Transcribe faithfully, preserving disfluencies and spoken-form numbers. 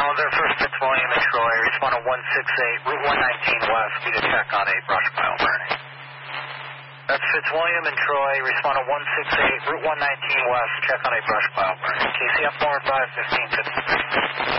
there for Fitzwilliam and Troy. Respond to one six eight, Route one nineteen West. Need a check on a brush pile burning. That's Fitzwilliam and Troy. Respond to one six eight, Route one nineteen West. Check on a brush pile burning. K C F four five fifteen fifty-six.